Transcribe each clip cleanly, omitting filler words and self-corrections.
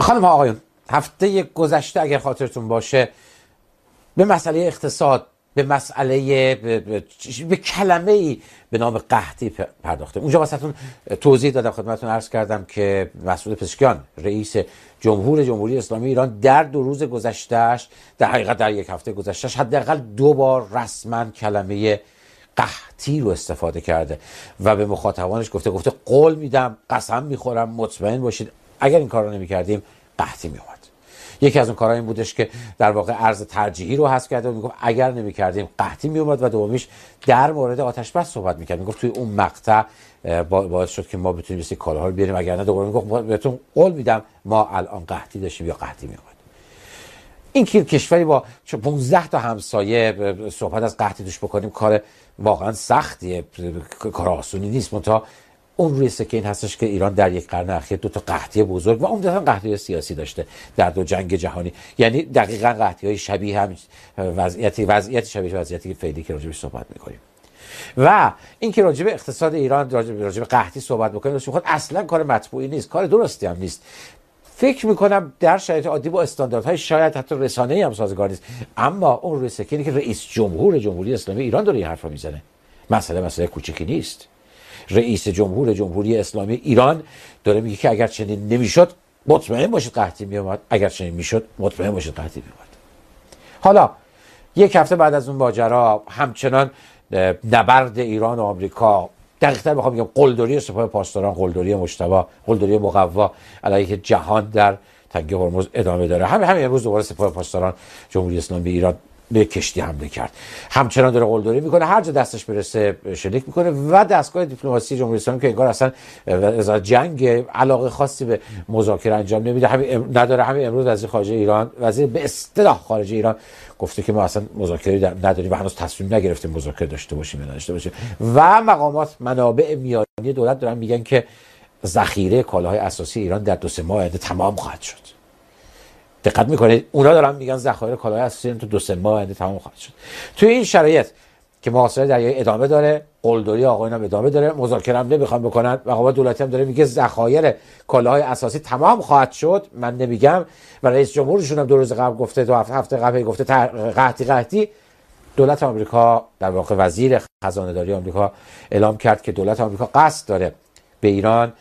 خانم ها آقایون، هفته گذشته اگر خاطرتون باشه به مسئله اقتصاد، به مسئله به کلمه ای به نام قحطی پرداختیم. اونجا واسهتون توضیح دادم، خدمتتون عرض کردم که مسعود پزشکیان رئیس جمهوری اسلامی ایران در 2 روز گذشتهش، در حقیقت در 1 هفته گذشتهش، حداقل 2 بار رسما کلمه قحطی رو استفاده کرده و به مخاطبانش گفته قول میدم، قسم میخورم، مطمئن باشید اگر این کار رو نمی‌کردیم قحطی میومد. یکی از اون کارها این بودش که در واقع ارز ترجیحی رو حذف کرده و میگفت اگر نمی‌کردیم قحطی میومد، و دومیش در مورد آتش بس صحبت می‌کرد، میگفت توی اون مقطع باعث شد که ما بتونیم این کالاها رو بیاریم، اگر نه دوباره میگفت بهتون قول میدم ما الان قحطی داشتیم یا قحطی میومد. این کشوری با 15 تا همسایه صحبت از قحطی توش بکنیم کار واقعا سختیه، کار آسونی نیست. منتها اون روی سکه این هستش که ایران در 1 قرن اخیر 2 تا قحطی بزرگ و عمدتاً قحطی سیاسی داشته در 2 جنگ جهانی، یعنی دقیقاً قحطی‌های شبیه هم وضعیت شبیه وضعیتی فعلی که راجعش صحبت می‌کنیم. و این که راجع به اقتصاد ایران، راجع به قحطی صحبت بکنیم، خود اصلاً کار مطبوعی نیست، کار درستی هم نیست. فکر میکنم در شرایط عادی با استانداردهای شاید حتی رسانه‌ای هم سازگار نیست، اما اون روی سکینی که رئیس جمهوری اسلامی ایران داره این حرفو میزنه، مسئله کوچیکی نیست. رئیس جمهوری اسلامی ایران داره میگه که اگر چنین نمیشد مطمئن باشید قحطی میومد، اگر چنین میشد مطمئن باشید قحطی میومد. حالا 1 هفته بعد از اون ماجرا همچنان نبرد ایران و آمریکا، دقیق‌تر بخوام بگم قلدری سپاه پاسداران، قلدری مجتبی، قلدری مقوا علیه جهان در تنگه هرمز ادامه داره. همین امروز دوباره سپاه پاسداران جمهوری اسلامی ایران به کشتی حمله کرد، همچنان داره قلدری میکنه، هر جا دستش برسه شلیک میکنه و دستگاه دیپلماسی جمهوری اسلامی که انگار اصلا از جنگ علاقه خاصی به مذاکره انجام نمیده، همین امروز وزیر خارجه ایران، وزیر به اصطلاح خارجه ایران گفته که ما اصلا مذاکره نداریم و هنوز تصمیم نگرفتیم مذاکره داشته باشیم یا نداشته باشیم. و مقامات، منابع میانی دولت دارن میگن که ذخیره کالاهای اساسی ایران در 2-3 ماه آینده تمام خواهد شد. دقت میکنید اونا دارن میگن ذخایر کالاهای اساسی تو 2-3 ماه آینده تمام خواهد شد. توی این شرایط که محاصره دریایی ادامه داره، قلدری آقایون هم ادامه داره، مذاکره هم نمیخوان بکنن، مقامات دولتی هم داره میگه ذخایر کالاهای اساسی تمام خواهد شد، من نمیگم، و رئیس جمهورشون هم 2 روز قبل گفته، 2 هفته قبل گفته قحطی. دولت آمریکا، در واقع وزیر خزانه داری آمریکا اعلام کرد که دولت آمریکا قصد داره به ایران،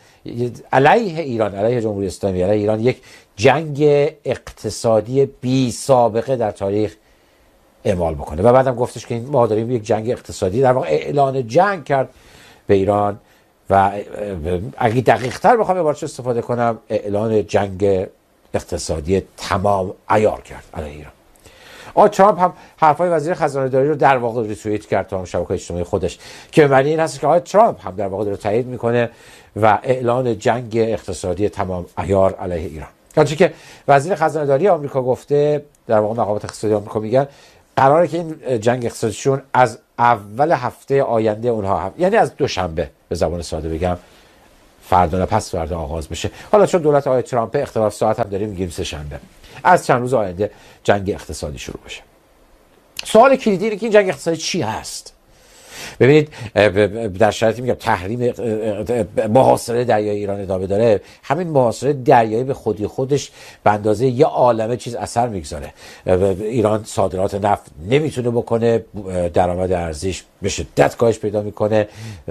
علیه جمهوری اسلامی، علیه ایران، یک جنگ اقتصادی بی سابقه در تاریخ اعمال بکنه. و بعدم گفتش که ما داریم یک جنگ اقتصادی، در واقع اعلان جنگ کرد به ایران و اگه دقیق تر بخوام عبارتش استفاده کنم، اعلان جنگ اقتصادی تمام عیار کرد علیه ایران. ترامپ هم حرفای وزیر خزانه داری رو در واقع ریتوییت کرد تا شبکه‌های اجتماعی خودش، که معنی این هست که ترامپ هم در واقع داره تایید میکنه و اعلان جنگ اقتصادی تمام عیار علیه ایران. آنچه که وزیر خزانه داری آمریکا گفته، در واقع مقامات اقتصادی آمریکا میگن قراره که این جنگ اقتصادیشون از اول هفته آینده اونها هم، یعنی از دوشنبه به زبان ساده بگم، فردا نه پس فردا آغاز بشه. حالا چون دولت آقای ترامپ اختلاف ساعت هم داریم، میگیم سه شنبه، از چند روز آینده جنگ اقتصادی شروع بشه. سوال کلیدی اینه که این جنگ اقتصادی چی هست؟ ببینید در شرایطی میگم تحریم محاصره دریایی ایران ادامه داره، همین محاصره دریایی به خودی خودش به اندازه یه عالمه چیز اثر میگذاره. ایران صادرات نفت نمیتونه بکنه، درآمد ارزیش به شدت کاهش پیدا میکنه،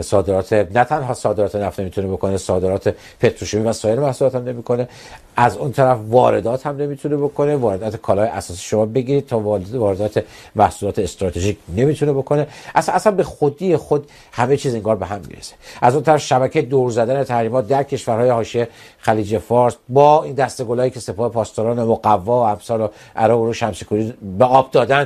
نه تنها صادرات نفت نمیتونه بکنه، صادرات پتروشیمی و سایر محصولات هم نمیکنه، از اون طرف واردات هم نمیتونه بکنه، واردات کالای اساسی شما بگیرید تا واردات محصولات استراتژیک نمیتونه بکنه، اصلا به خودی خود همه چیز انگار به هم میرسه. از اون طرف شبکه دور زدن تحریمات در کشورهای حاشیه خلیج فارس با این دسته‌گلایی که سپاه پاسداران مقوا و امثال و عراق و شمس‌کوری به آب دادن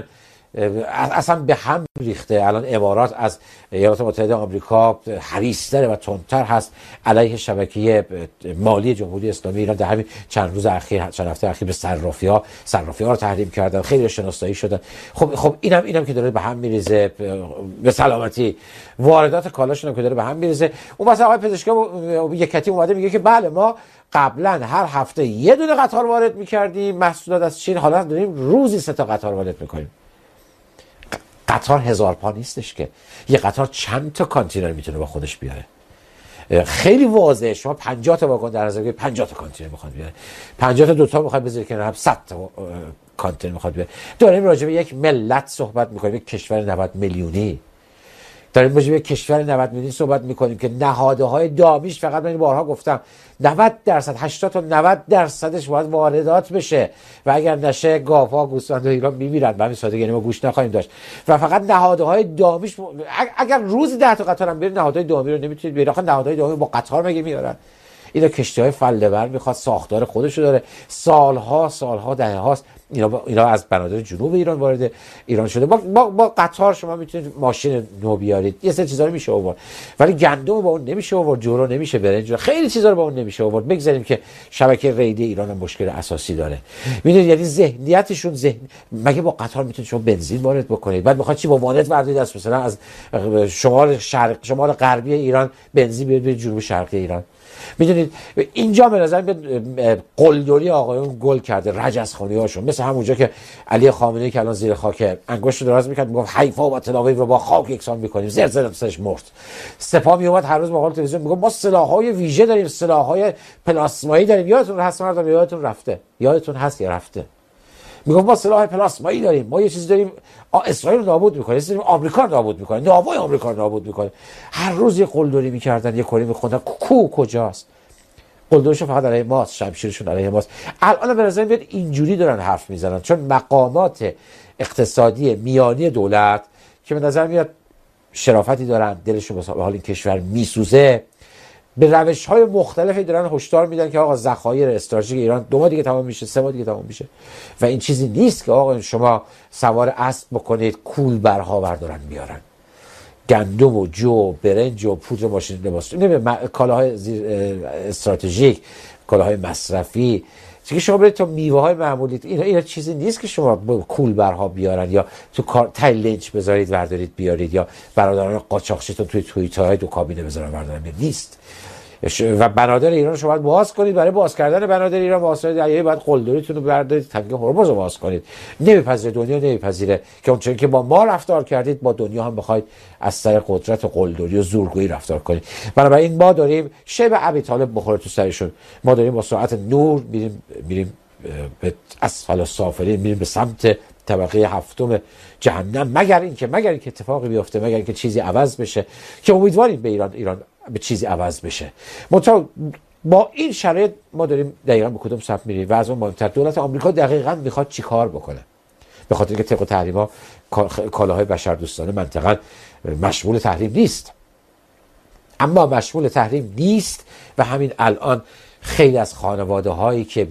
اصلا به هم ریخته. الان امارات از ایالات متحده آمریکا حریص‌تر و تندتر هست علیه شبکه مالی جمهوری اسلامی ایران. در همین چند هفته اخیر به صرافی‌ها رو تحریم کردن، خیلی شناسایی شدن. خب اینم که داره به هم میریزه، به سلامتی واردات کالاشون هم که داره به هم میریزه. اون مثلا آقای پزشکیان یکتی اومده میگه که بله ما قبلا هر هفته یه دونه قطار وارد می‌کردیم محصولات از چین، حالا داریم روزی 3 تا قطار وارد می‌کنیم. قطار 1000 پا نیستش که، یه قطار چند تا کانتینر میتونه با خودش بیاره. خیلی واضحه. شما 50 تا واگن در نظر بگیرید، 50 تا کانتینر میخواد بیاره، 50 تا دوتا میخواد بذارید کنار هم، 100 تا کانتینر میخواد بیاره. داریم راجع به یک ملت صحبت میکنیم، یک کشور 90 میلیونی. داریم راجع به کشور 90 میلیونی صحبت میکنیم که نهادهای دامیش، فقط من بارها گفتم 90%، 80 تا 90%ش باید واردات بشه و اگر نشه گاوها گوسفندهای ایران میمیرن. به همین سادگی ما گوش نخواهیم داشت و فقط نهادهای دامیش. اگر روزی 10 تا قطار هم برید نهادهای دامی رو نمیتونید بیارید. آخه نهادهای دامی با قطار مگه میارن؟ اینا کشتی‌های فله‌ور میخواد، ساختار خودشو داره، سالها دهه هاست اینا از بنادر جنوب ایران وارد ایران شده. با قطار شما میتونید ماشین نو بیارید، یه سری چیزا رو میشه آورد، ولی گندم با اون نمیشه آورد، جورو نمیشه، برنج، خیلی چیزا رو با اون نمیشه آورد. بگذاریم که شبکه ریلی ایران هم مشکل اساسی داره. میدونید یعنی ذهنیتشون مگه با قطار میتونید شما بنزین وارد بکنید؟ بعد میخواد چی با وانت بردارید از مثلا از شمال غربی ایران بنزین بیارید جنوب شرقی ایران؟ میدونید اینجا به نظر قلدری آقایون گل کرده، رجزخوانی هاشون، مثل همونجا که علی خامنه‌ای که الان زیر خاک انگشت دراز میکرد میگفت حیفا و تل رو با خاک یکسان میکنیم، زر سرش مرد. سپاه میومد هر روز با تلویزیون میگفت ما سلاح‌های ویژه داریم، سلاح‌های پلاسمایی داریم. یادتون هست مردم؟ یادتون هست یا رفته؟ میگفت ما سلاح پلاسمایی داریم، ما یه چیزی داریم اسرائیل رو نابود میکنه، داریم آمریکا رو نابود میکنه، ناوای آمریکا رو نابود میکنه. هر روز یه قلدری میکردن، یه کاری میخوندن. کجاست؟ قلدرشون فقط علیه ماست، شمشیرشون علیه ماست. الان به نظر میاد اینجوری دارن حرف میزنن، چون مقامات اقتصادی میانی دولت که به نظر میاد شرافتی دارن، دلشون به حال این کشور میسوزه، به روش‌های مختلفی دارن هشدار میدن که آقا ذخایر استراتژیک ایران 2 ماه دیگه تمام میشه، 3 ماه دیگه تمام میشه و این چیزی نیست که آقا شما سوار اسب بکنید کولبرها بردارن بیارن. گندم و جو، برنج و پودر ماشین لباس، کالاهای استراتژیک، کالاهای مصرفی، چون شما برید تا میوه‌های معمولی، اینا چیزی نیست که شما کولبرها بیارن یا تو تایلنج بذارید بردارید بیارید یا برادران قاچاقچیتون توی توییترهای دو کابینه بذارن بردارن. نیست. و بنادر ایران شما باید باز کنید. برای باز کردن بنادر ایران واسه دریایی باید قلدریتون رو بردارید، تنگه هرمز رو باز کنید. نمیپذیره، دنیا نمیپذیره که اونچنین که با ما رفتار کردید با دنیا هم بخواید از سر قدرت و قلدری و زورگویی رفتار کنید. بنابراین ما داریم شبه ابی طالب بخوره تو سرشون، ما داریم با سرعت نور میریم به اسفل السافلین، میریم به سمت طبقه هفتم جهنم، مگر اینکه اتفاقی بیفته، مگر اینکه چیزی عوض بشه که امیدواریم به ایران به چیزی عوض بشه. با این شرایط ما داریم دقیقاً به کدوم سمت میریم و از اون مهمتر دولت آمریکا دقیقاً میخواد چی کار بکنه. به خاطر اینکه طبق تحریم‌ها کالاهای بشردوستانه منطقاً مشمول تحریم نیست، اما مشمول تحریم نیست و همین الان خیلی از خانواده هایی که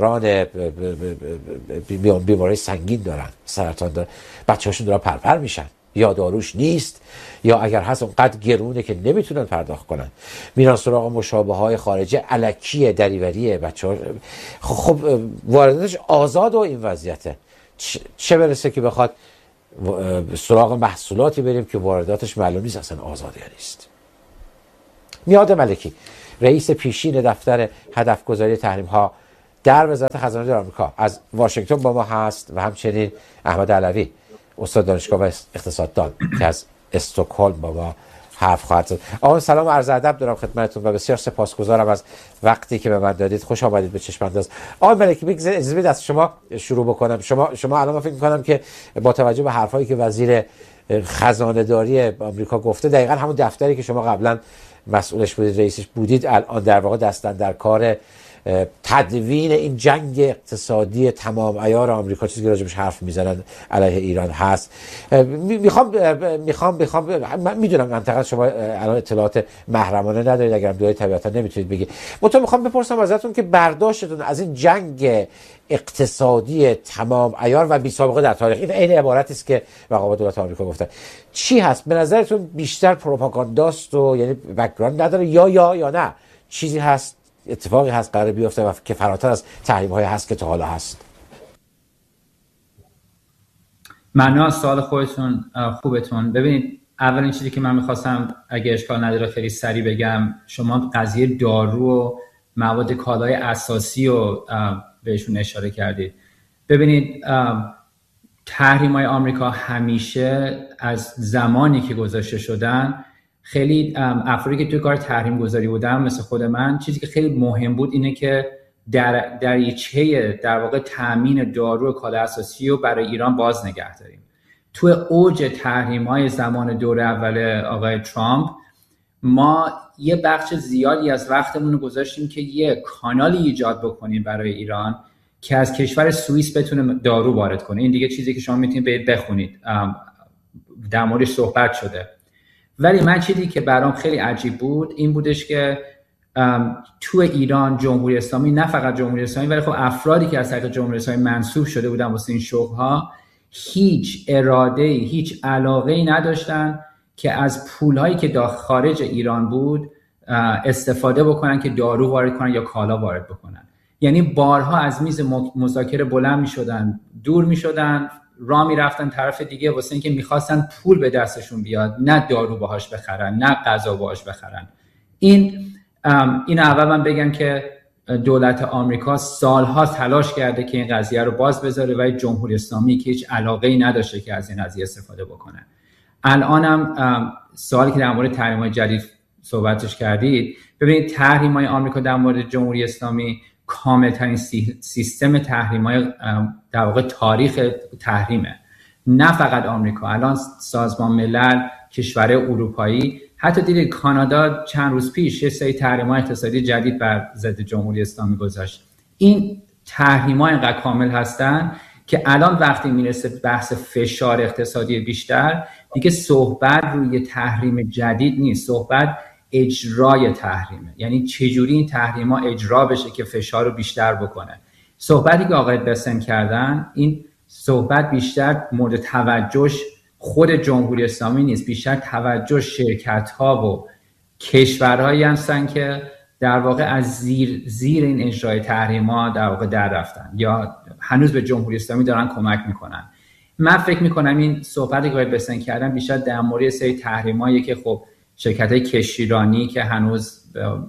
بیماری سنگین دارن، سرطان دارن، بچه‌هاشون دارن پرپر میشن، یا داروش نیست یا اگر هست اونقدر گرونه که نمیتونن پرداخت کنن، میرن سراغ مشابه های خارجه الکیه، دریوریه. بچه‌ها خب وارداتش آزاد و این وضعیته، چه برسه که بخواد سراغ محصولاتی بریم که وارداتش معلوم نیست اصلا آزاد یا نیست. میاد ملکی رئیس پیشین دفتر هدفگذاری تحریم ها در وزارت خزانه داری آمریکا از واشنگتن با ما هست و همچنین احمد علوی استاد دانشگاه و اقتصاددان که از استکهلم با ما حرف خواهد زد. آقا سلام و عرض ادب دارم خدمتتون و بسیار سپاسگزارم از وقتی که به من دادید. خوش آمدید به چشم انداز. آقا ملکی اجازه بدید از شما شروع بکنم. شما الان فکر می‌کنم که با توجه به حرفایی که وزیر خزانه داری آمریکا گفته، دقیقاً همون دفتری که شما قبلا مسئولش بودید، رئیسش بودید، الان در واقع دستن در کار تدوین این جنگ اقتصادی تمام عیار آمریکا، چیزی که راجبش حرف میزنن علیه ایران هست. میخوام میدونم منطقه شما الان اطلاعات محرمانه ندارید، اگرم دارید طبیعتا نمیتونید بگید. میخوام بپرسم ازتون که برداشتتون از این جنگ اقتصادی تمام عیار و بی سابقه در تاریخ، این عین عبارتی است که مقامات دولت آمریکا گفتن، چی هست؟ به نظرتون بیشتر پروپاگانداست و یعنی بک‌گراند نداره یا نه چیزی هست، اتفاقی هست قرار بیفته و که فراتر از تحریم‌های هست که تا حالا هست؟ معنی از سوال خودتون خوبتون. ببینید، اولین چیزی که من می‌خواستم اگه اشکال نداره خیلی سریع بگم، شما قضیه دارو و مواد کالای اساسی رو بهشون اشاره کردید. ببینید، تحریم‌های آمریکا همیشه از زمانی که گذاشته شدن خیلی افرادی که توی کار تحریم گذاری بودن مثل خود من، چیزی که خیلی مهم بود اینه که دریچه در واقع تامین دارو و کالای اساسی رو برای ایران باز نگه داریم. تو اوج تحریم‌های زمان دوره اول آقای ترامپ ما یه بخش زیادی از وقتمون رو گذاشتیم که یه کانالی ایجاد بکنیم برای ایران که از کشور سوئیس بتونه دارو وارد کنه. این دیگه چیزی که شما میتونید برید بخونید، در موردش صحبت شده. ولی من چیزی که برام خیلی عجیب بود این بودش که تو ایران جمهوری اسلامی، نه فقط جمهوری اسلامی ولی خب افرادی که از طریق جمهوری اسلامی منسوب شده بودن واسه این شغل‌ها، هیچ اراده‌ای، هیچ علاقه‌ای نداشتن که از پول‌هایی که خارج ایران بود استفاده بکنن که دارو وارد کنن یا کالا وارد بکنن. یعنی بارها از میز مذاکره بلند می‌شدن، دور می‌شدن، راه می‌رفتن طرف دیگه واسه اینکه می‌خواستن پول به دستشون بیاد، نه دارو باهاش بخرن، نه غذا باهاش بخرن. این اول من بگم که دولت آمریکا سالها تلاش کرده که این قضیه رو باز بذاره و جمهوری اسلامی که هیچ علاقه‌ای نداشته که از این قضیه استفاده بکنه. الانم سوالی که در مورد تحریم‌های جدید صحبتش کردید، ببینید تحریم‌های آمریکا در مورد جمهوری اسلامی کاملترین سیستم تحریم‌های در واقع تاریخ تحریمه. نه فقط آمریکا، الان سازمان ملل، کشورهای اروپایی، حتی دیدید کانادا چند روز پیش یه سری تحریم‌های اقتصادی جدید بر ضد جمهوری اسلامی گذاشت. این تحریم‌ها اینقدر کامل هستن که الان وقتی میرسه بحث فشار اقتصادی بیشتر، دیگه صحبت روی تحریم جدید نیست، صحبت اجرای تحریمه. یعنی چجوری این تحریم‌ها اجرا بشه که فشار رو بیشتر بکنه. صحبتی که آقای بسن کردن، این صحبت بیشتر مورد توجهش خود جمهوری اسلامی نیست، بیشتر توجه شرکت‌ها و کشورهایی هستن که در واقع از زیر این اجرای تحریم‌ها در واقع در رفتن یا هنوز به جمهوری اسلامی دارن کمک میکنن. من فکر میکنم این صحبتی که بسن کردن بیشتر در مورد سری تحریمایی که خب شرکت‌های کشتیرانی که هنوز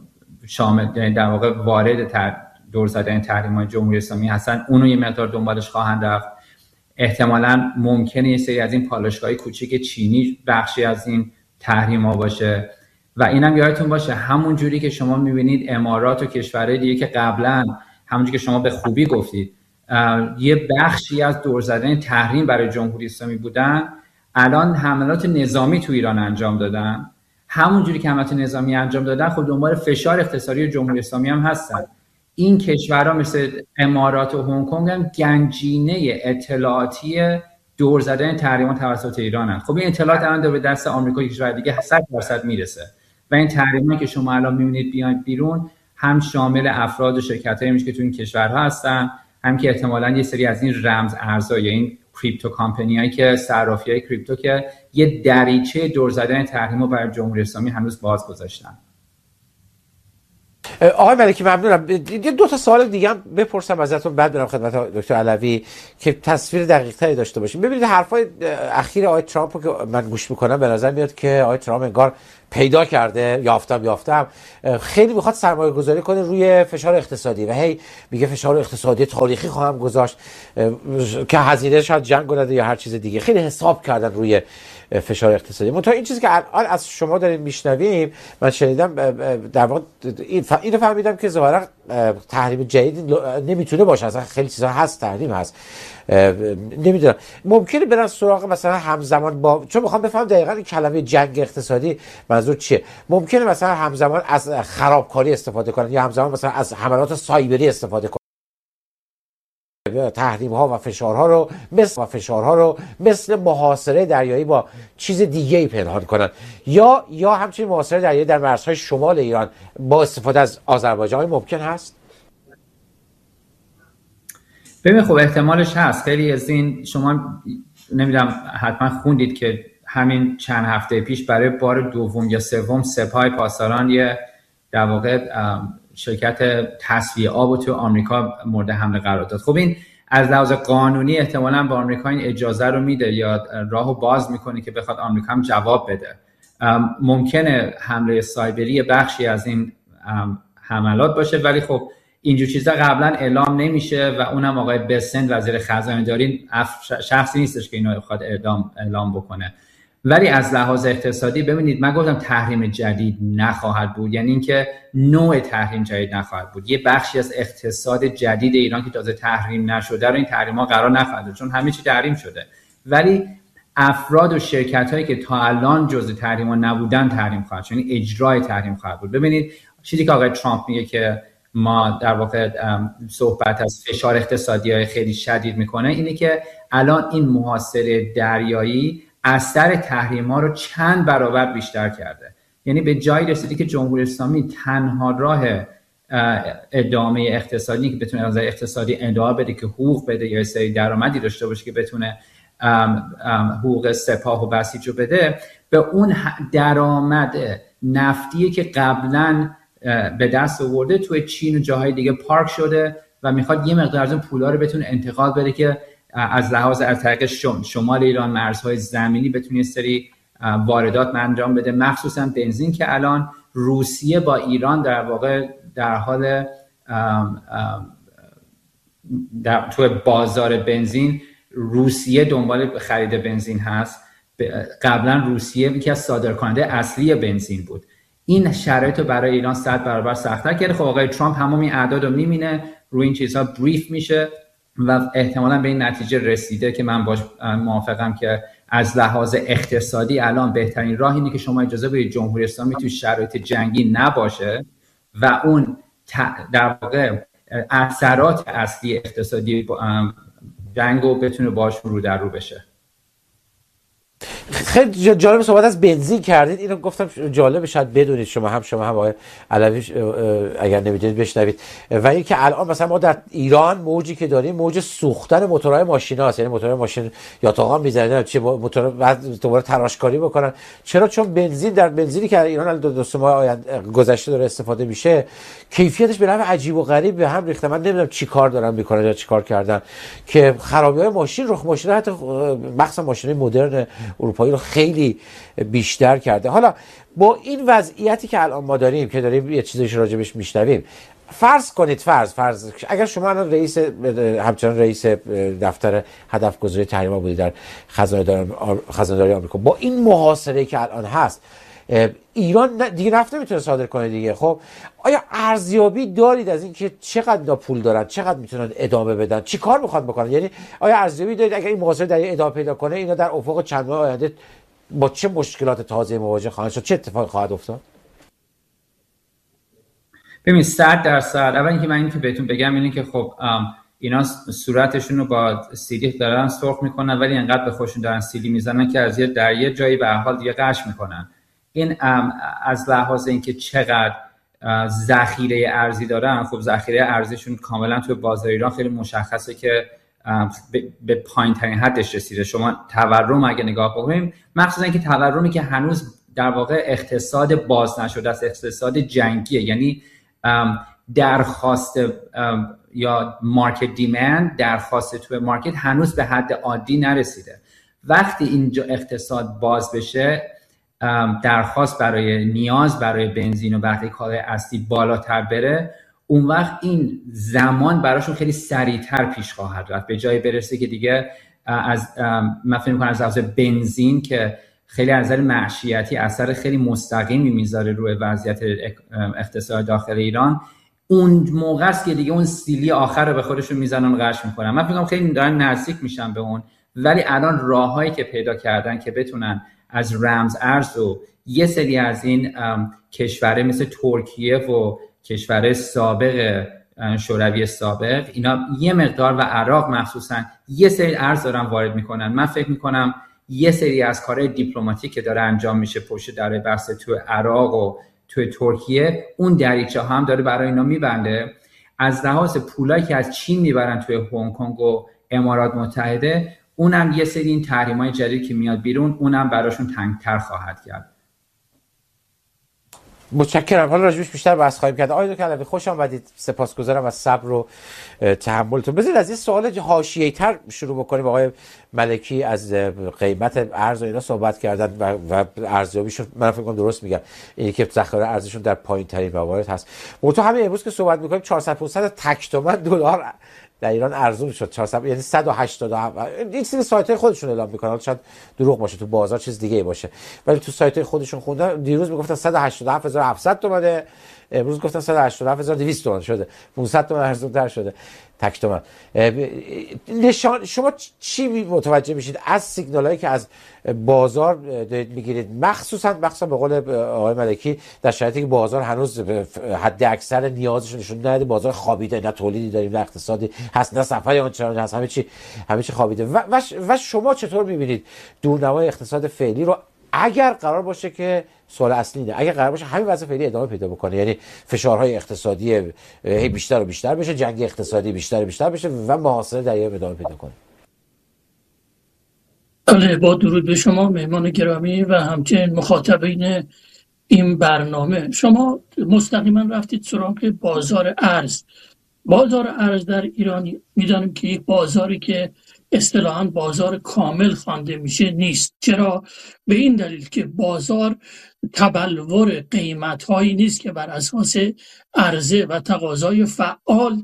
شامل در واقع وارد دور زدن تحریم‌های جمهوری اسلامی هستن، اونو یه مقدار دنبالش خواهند رفت. احتمالاً ممکنه یه سری از این پالایشگاه‌های کوچیک چینی بخشی از این تحریم‌ها باشه. و اینم یادتون باشه همون جوری که شما می‌بینید امارات و کشورهای دیگه که قبلاً همونجوری که شما به خوبی گفتید یه بخشی از دور زدن تحریم برای جمهوری اسلامی بودن، الان حملات نظامی تو ایران انجام دادن. همون جوری که حملات نظامی انجام دادن، خب دنبال فشار اقتصادی جمهوری اسلامی هم هستن. این کشورها مثل امارات و هنگ کنگ هم گنجینه اطلاعاتی دور زدن تحریم‌ها توسط ایرانن. خب این اطلاعات الان به دست آمریکا و کشورهای دیگه 100% میرسه و این تحریم‌ها که شما الان می‌بینید بیان بیرون هم شامل افراد و شرکت‌هایی میشه که تو این کشورها هستن، هم که احتمالاً یه سری از این رمز ارزها یا این کریپتو کمپانیایی که صرافی‌های کریپتو که یه دریچه دور زدن تحریم‌ها برای جمهوری اسلامی هنوز باز گذاشتن. آقای ملکی ممنونم. دو تا سوال دیگه هم بپرسم ازتون بعد برم خدمت دکتر علوی که تصویر دقیق‌تری داشته باشیم. ببینید حرفای اخیر آقای ترامپ که من گوش میکنم به نظر میاد که آقای ترامپ انگار پیدا کرده یافتم خیلی میخواد سرمایه گذاری کنه روی فشار اقتصادی و هی میگه فشار اقتصادی تاریخی خواهم گذاشت که هزینه شاید جنگ نده یا هر چیز دیگه. خیلی حساب کردن روی فشار اقتصادی. منتها این چیزی که الان از شما داریم میشنویم، من شنیدم در واقع اینو فهمیدم که ظاهرا تحریم جدید نمیتونه باشه، اصلا خیلی چیزا هست تحریم هست، نمیدونم ممکنه برن سراغ مثلا همزمان با، چون میخوام بفهم دقیقاً این کلمه جنگ اقتصادی منظور چیه. ممکنه مثلا همزمان از خرابکاری استفاده کنن یا همزمان مثلا از حملات سایبری استفاده کنن، تحریم ها و فشارها رو مثل محاصره دریایی با چیز دیگه ای پنهان کنن یا همچنین محاصره دریایی در مرزهای شمال ایران با استفاده از آذربایجان ممکن هست؟ ببین خب احتمالش هست. خیلی از این شما نمیدونم حتما خوندید که همین چند هفته پیش برای بار دوم یا سوم سپاه پاسداران یه در واقع شرکت تصفیه آب تو آمریکا مورد حمله قرار داد. خب این از لحاظ قانونی احتمالاً با آمریکا این اجازه رو میده یا راهو باز میکنه که بخواد آمریکا هم جواب بده. ممکنه حمله سایبری بخشی از این حملات باشه، ولی خب اینجور چیزا قبلا اعلام نمیشه و اونم آقای بسنت وزیر خزانه داری شخصی نیستش که اینو بخواد اعلام بکنه. ولی از لحاظ اقتصادی ببینید، من گفتم تحریم جدید نخواهد بود، یعنی اینکه نوع تحریم جدید نخواهد بود. یه بخشی از اقتصاد جدید ایران که تازه تحریم نشده رو این تحریم‌ها قرار نخواهد بود، چون همه چی تحریم شده. ولی افراد و شرکت‌هایی که تا الان جزء تحریم‌ها نبودن تحریم خواهد شد، یعنی اجرای تحریم خواهد بود. ببینید چیزی که آقای ترامپ میگه که ما در واقع صحبت از فشار اقتصادی‌های خیلی شدید میکنه، اینه که الان این محاصره دریایی اثر تحریم‌ها رو چند برابر بیشتر کرده. یعنی به جایی رسیدی که جمهوری اسلامی تنها راه ادامه اقتصادی که بتونه از اقتصادی ادامه بده، که حقوق بده یا سری درآمدی داشته باشه که بتونه حقوق سپاه و بسیج رو بده، به اون درآمد نفتی که قبلا به دست آورده توی چین و جاهای دیگه پارک شده و میخواد یه مقدار از اون پولا رو بتونه انتقال بده که از لحاظ از طریق شمال ایران مرزهای زمینی بتونه یه سری واردات انجام بده، مخصوصا بنزین که الان روسیه با ایران در واقع در حال توی بازار بنزین روسیه دنبال خرید بنزین هست. قبلا روسیه یکی از صادرکننده اصلی بنزین بود. این شرایط رو برای ایران 100 برابر سخت‌تر کرده. خب آقای ترامپ همون این اعداد رو می‌بینه، روی این چیزها بریف میشه و احتمالاً به این نتیجه رسیده که من باش موافقم که از لحاظ اقتصادی الان بهترین راه اینه که شما اجازه بدید جمهوری اسلامی توی شرایط جنگی نباشه و اون در واقع اثرات اصلی اقتصادی جنگ رو بتونه باشون رو در رو بشه. خیلی جالب صحبت از بنزین کردید، اینو گفتم جالبه شاید بدونید شما هم آقای علوی اگر نمیدونید بشنوید. و اینکه الان مثلا ما در ایران موجی که داریم موج سوختن موتورهای ماشیناست، یعنی موتورهای ماشین یا تاقام میزنن چه موتور بعد دوباره تراشکاری بکنن. چرا؟ چون بنزینی که ایران دو سه ماه گذشته داره استفاده میشه کیفیتش به نحو عجیب و غریب به هم ریخته. من نمیدونم چی کار دارن میکنن یا چی کار کردن که خرابی‌های ماشین رخ ماشین حتی مخصوصا ماشین‌های مدرن اروپایی رو خیلی بیشتر کرده. حالا با این وضعیتی که الان ما داریم که داریم یه چیزیش راجبش میشنویم، فرض کنید فرض اگر شما الان همچنان رئیس دفتر هدفگذاری تحریم‌ها بودید در خزانه‌داری آمریکا، با این محاصره که الان هست ایران دیگه نفت نمیتونه صادر کنه دیگه. خب آیا ارزیابی دارید از این که چقدر پول دارن، چقدر میتونن ادامه بدن، چی کار میخوان بکنن؟ یعنی آیا ارزیابی دارید اگر این محاصره در ادامه پیدا کنه اینا در افق چند ماه آینده با چه مشکلات تازه مواجه خواهند شد، چه اتفاقی خواهد افتاد؟ ببین 100%. اول اینکه من اینو بهتون بگم اینه که خب اینا صورتشون رو با سیلی دارن سرخ میکنن ولی انقدر به خودشون دارن سیلی میزنن که از در یه جایی به هر حال دیگه قش میکنن. این از لحاظ اینکه چقدر ذخیره ارزی دارن، خب ذخیره ارزیشون کاملا توی بازار ایران خیلی مشخصه که به پایین ترین حدش رسیده. شما تورم اگه نگاه بکنیم، مخصوصا اینکه تورمی که هنوز در واقع اقتصاد باز نشده است، اقتصاد جنگیه، یعنی درخواست یا مارکت دیمند، درخواست توی مارکت هنوز به حد عادی نرسیده. وقتی اینجا اقتصاد باز بشه، درخواست نیاز برای بنزین و بقیه کالای اصلی بالاتر بره، اون وقت این زمان براشون خیلی سریعتر پیش خواهد رفت، به جایی برسه که دیگه من فکر می‌کنم از لحاظ بنزین که خیلی از نظر معیشتی اثر خیلی مستقیمی میذاره روی وضعیت اقتصاد داخل ایران، اون موقع است که دیگه اون سیلی آخر رو به خودشون میزنن و قش میکنن. من فکر می‌کنم خیلی دارن نزدیک میشن به اون، ولی الان راههایی که پیدا کردن که بتونن از رمز ارز و یه سری از این کشورهای مثل ترکیه و کشورهای سابق شوروی سابق، اینا یه مقدار و عراق مخصوصا یه سری ارز دارن وارد میکنن. من فکر میکنم یه سری از کارهای دیپلماتیک که داره انجام میشه پشت در بحث تو عراق و تو ترکیه، اون دریچه هم داره برای اینا میبنده. از لحاظ پولایی که از چین میبرن توی هنگ کنگ و امارات متحده، اونم یه سری این تحریم‌های جدید که میاد بیرون، اونم براشون تنگ‌تر خواهد کرد. متشکرم. حالا راجبش بیشتر بحث خواهیم کرد. آقای دکتر علوی خوش آمدید. سپاسگزارم از صبر و تحملتون. بذارید از این سوال حاشیه‌ای‌تر شروع بکنیم. آقای ملکی از قیمت ارز و اینا صحبت کردن و ارزیابیشون من فکر کنم درست میگم، اینی که ذخایر ارزششون در پایین‌ترین موارد هست. تو همین امروز که صحبت می‌کنیم 400 500 تک تومن دلار در ایران ارزون شد 400، یعنی 187. این سری سایت‌های خودشون اعلام میکنن، شاید دروغ باشه، تو بازار چیز دیگه باشه، ولی تو سایت‌های خودشون خوندن دیروز میگفتن 187700 تومانه، امروز گفتن 187200 تومان شده، 500 تومان ارزون‌تر شده تک تومن. نشان شما چی متوجه میشید از سیگنالایی که از بازار میگیرید، مخصوصا به قول آقای ملکی در شرایطی که بازار هنوز حد اکثر نیازش نشون نده، بازار خوابیده، نه تولیدی داریم نه اقتصادی هست نه سفری آنچنانی هست، همه چی خوابیده و شما چطور میبینید دورنمای اقتصاد فعلی رو اگر قرار باشه که سوال اصلی اینه، اگر قرار باشه همین وضع فعلی ادامه پیدا بکنه، یعنی فشارهای اقتصادی بیشتر و بیشتر بشه، جنگ اقتصادی بیشتر و بیشتر بشه و محاصره در ایران ادامه پیدا کنه؟ بله، با درود به شما مهمان گرامی و همچنین مخاطبین این برنامه. شما مستقیما رفتید سراغ بازار ارز. بازار ارز در ایران میدانیم که یک بازاری که اصطلاحاً بازار کامل خوانده میشه نیست. چرا؟ به این دلیل که بازار تبلور قیمت‌هایی نیست که بر اساس عرضه و تقاضای فعال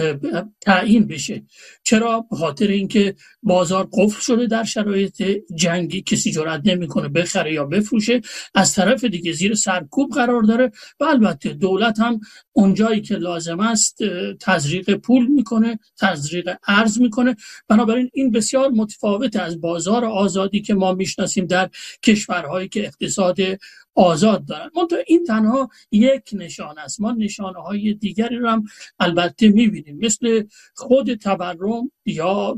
تعیین بشه. چرا؟ به خاطر اینکه بازار قفل شده در شرایط جنگی، کسی جرئت نمیکنه بخره یا بفروشه، از طرف دیگه زیر سرکوب قرار داره و البته دولت هم اونجایی که لازم است تزریق پول میکنه، تزریق ارز میکنه. بنابراین این بسیار متفاوت از بازار آزادی که ما میشناسیم در کشورهایی که اقتصاد آزاد دارن. منتها این تنها یک نشانه است. ما نشانه های دیگری رو هم البته میبینیم، مثل خود تورم یا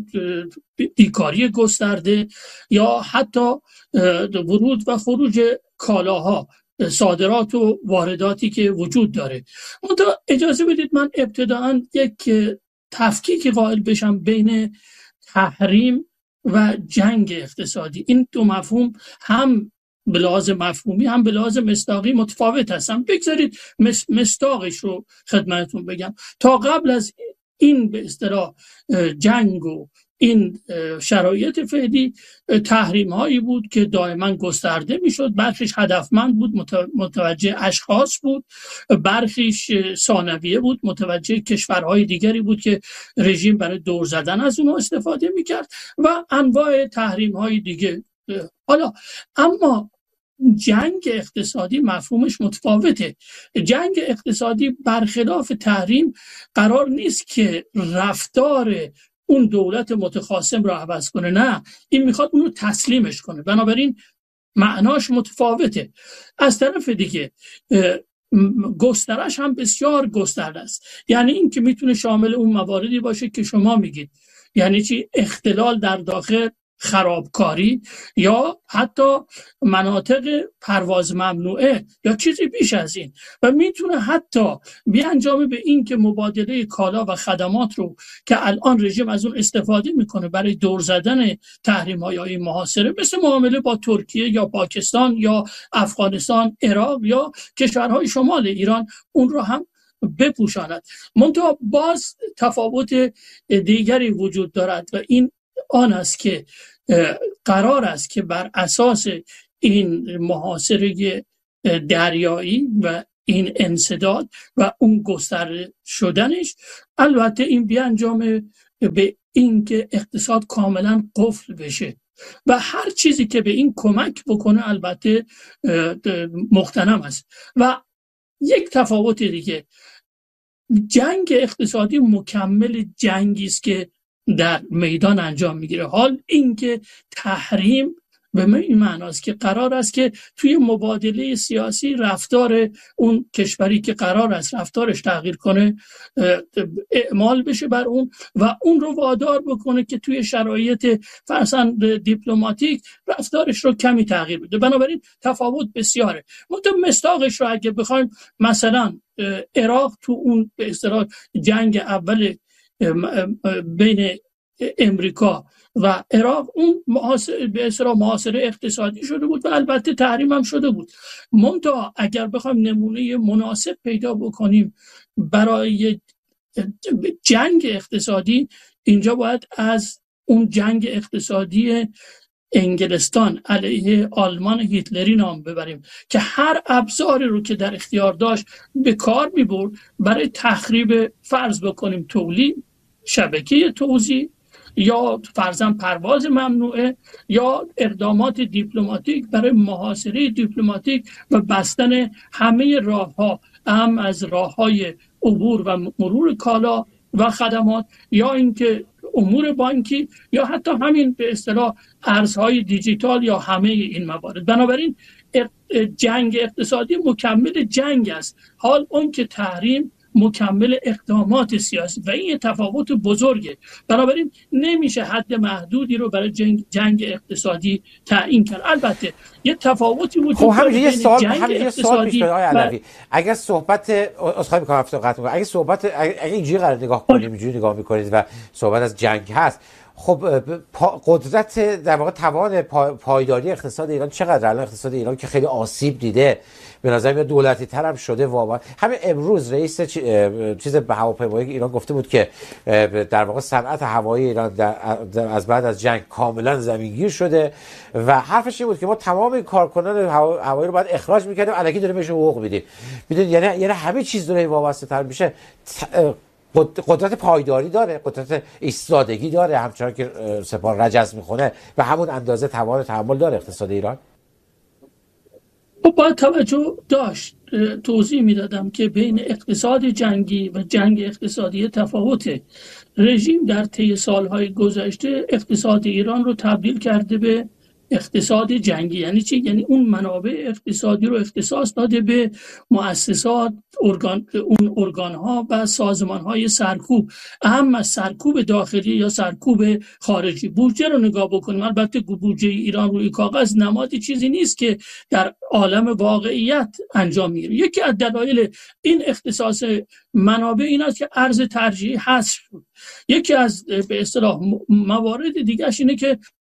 بیکاری گسترده یا حتی ورود و خروج کالاها، صادرات و وارداتی که وجود داره. منتها اجازه بدید من ابتداً یک تفکیک قائل بشم بین تحریم و جنگ اقتصادی. این دو مفهوم هم به لحاظ مفهومی هم به لحاظ مصداقی متفاوت هستن. بگذارید مصداقش رو خدمتتون بگم. تا قبل از این به اصطلاح جنگ و این شرایط فعلی، تحریم هایی بود که دائما گسترده میشد، برخیش هدفمند بود، متوجه اشخاص بود، برخیش ثانویه بود، متوجه کشورهای دیگری بود که رژیم برای دور زدن از اونها استفاده میکرد و انواع تحریم های دیگه. حالا اما جنگ اقتصادی مفهومش متفاوته. جنگ اقتصادی برخلاف تحریم قرار نیست که رفتار اون دولت متخاصم رو عوض کنه، نه، این میخواد اون رو تسلیمش کنه. بنابراین معناش متفاوته. از طرف دیگه گسترش هم بسیار گسترده است. یعنی این که میتونه شامل اون مواردی باشه که شما میگید، یعنی چی؟ اختلال در داخل، خرابکاری یا حتی مناطق پرواز ممنوعه یا چیزی بیش از این، و میتونه حتی بیانجامه به این که مبادله کالا و خدمات رو که الان رژیم از اون استفاده میکنه برای دور زدن تحریم‌های یا این محاصره، مثل معامله با ترکیه یا پاکستان یا افغانستان، عراق یا کشورهای شمال ایران، اون رو هم بپوشاند. منتها باز تفاوت دیگری وجود دارد و این آن است که قرار است که بر اساس این محاصره دریایی و این انسداد و اون گسترده شدنش، البته این بیانجامه به این که اقتصاد کاملا قفل بشه و هر چیزی که به این کمک بکنه البته مغتنم است. و یک تفاوت دیگه، جنگ اقتصادی مکمل جنگی است که در میدان انجام میگیره. حال اینکه تحریم به این معناست که قرار است که توی مبادله سیاسی رفتار اون کشوری که قرار است رفتارش تغییر کنه اعمال بشه بر اون و اون رو وادار بکنه که توی شرایط فرضاً دیپلماتیک رفتارش رو کمی تغییر بده. بنابراین تفاوت بسیاره. مصداقش رو اگه بخوایم، مثلا عراق تو اون به اصطلاح جنگ اول بین امریکا و عراق، اون به اصطلاح محاصره اقتصادی شده بود و البته تحریم هم شده بود. منتها اگر بخوایم نمونه مناسب پیدا بکنیم برای جنگ اقتصادی، اینجا باید از اون جنگ اقتصادی انگلستان علیه آلمان هیتلری نام ببریم که هر ابزاری رو که در اختیار داشت به کار می‌برد برای تخریب، فرض بکنیم، تولید شبکه توزیع یا فرضاً پرواز ممنوعه یا اقدامات دیپلماتیک برای محاصره دیپلماتیک و بستن همه راه‌ها، هم از راه‌های عبور و مرور کالا و خدمات، یا اینکه امور بانکی، یا حتی همین به اصطلاح ارزهای دیجیتال، یا همه این موارد. بنابراین جنگ اقتصادی مکمل جنگ است، حال اون که تحریم مکمل اقدامات سیاسی، و این تفاوت بزرگه. بنابراین نمیشه حد محدودی رو برای جنگ اقتصادی تعیین کرد. البته یه تفاوتی وجود داره. خب همین یه سوال پیش میاد آقای علوی، اگر صحبت اگه صحبت اگه اینجوری قرار نگاه کنیم، اینجوری نگاه میکنید و صحبت از جنگ هست، خب قدرت در واقع توان پایداری اقتصاد ایران چقدر؟ الان اقتصاد ایران که خیلی آسیب دیده، به نظر میاد دولتی تر هم شده واقعا. همین امروز رئیس چیز هواپیمایی ایران گفته بود که در واقع صنعت هوایی ایران از بعد از جنگ کاملا زمینگیر شده و حرفش این بود که ما تمام این کارکنان هوایی رو باید اخراج می‌کردیم، الکی داریم بهشون حقوق میدیم. میدونید یعنی همه چیز داره وابسته تر میشه. قدرت پایداری داره، قدرت ایستادگی داره، همچنان که سپاه رجز میخونه و همون اندازه توان تحمل داره اقتصاد ایران. باید توجه داشت. توضیح میدادم که بین اقتصاد جنگی و جنگ اقتصادی تفاوته. رژیم در طی سالهای گذشته اقتصاد ایران رو تبدیل کرده به اقتصاد جنگی. یعنی چی؟ یعنی اون منابع اقتصادی رو اختصاص داده به مؤسسات، اون ارگان‌ها و سازمان‌های سرکوب، اهم از سرکوب داخلی یا سرکوب خارجی. بودجه رو نگاه بکنیم، البته بودجه ایران روی کاغذ نمادی چیزی نیست که در عالم واقعیت انجام میگیره. یکی از دلایل این اختصاص منابع این است که ارز ترجیحی حذف شد. یکی از به اصطلاح موارد دیگرش اینه که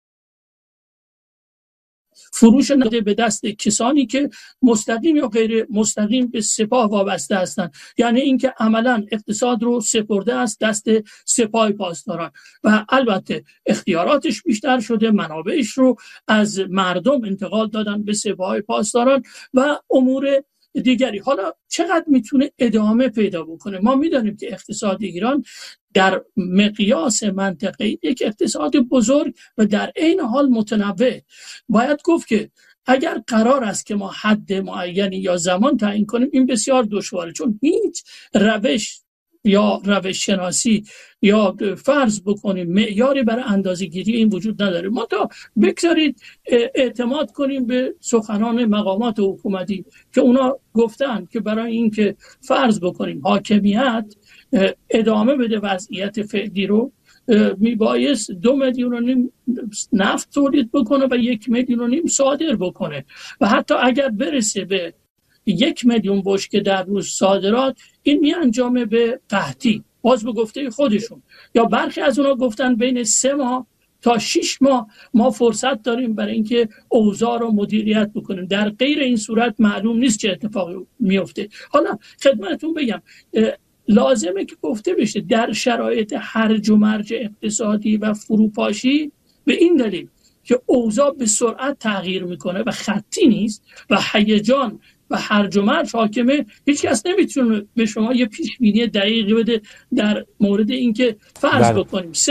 فروش نقد به دست کسانی که مستقیم یا غیر مستقیم به سپاه وابسته هستند، یعنی اینکه عملاً اقتصاد رو سپرده است دست سپاه پاسداران و البته اختیاراتش بیشتر شده، منابعش رو از مردم انتقال دادن به سپاه پاسداران و امور دیگری. حالا چقدر میتونه ادامه پیدا بکنه؟ ما میدونیم که اقتصاد ایران در مقیاس منطقه‌ای یک اقتصاد بزرگ و در عین حال متنوع. باید گفت که اگر قرار است که ما حد معینی یا زمان تعیین کنیم، این بسیار دشواره، چون هیچ روش یا روش شناسی یا فرض بکنیم معیاری برای اندازه‌گیری این وجود نداره. ما تا بگذارید اعتماد کنیم به سخنان مقامات حکومتی که اونا گفتن که برای اینکه فرض بکنیم حاکمیت ادامه بده وضعیت فعلی رو، میبایست 2.5 میلیون نفت تولید بکنه و 1.5 میلیون صادر بکنه و حتی اگر برسه به 1 میلیون بشکه در روز صادرات، این میانجامه به قحطی. باز به گفته خودشون یا برخی از اونا گفتن بین 3 ماه تا 6 ماه ما فرصت داریم برای اینکه اوضاع رو مدیریت بکنیم. در غیر این صورت معلوم نیست چه اتفاقی میفته. حالا خدمتتون بگم لازمه که گفته بشه در شرایط هرج و مرج اقتصادی و فروپاشی، به این دلیل که اوضاع به سرعت تغییر میکنه و خطی نیست و هیجان و هرج و مرج حاکمه، هیچ کس نمیتونه به شما یه پیش بینی دقیقی بده در مورد اینکه فرض بکنیم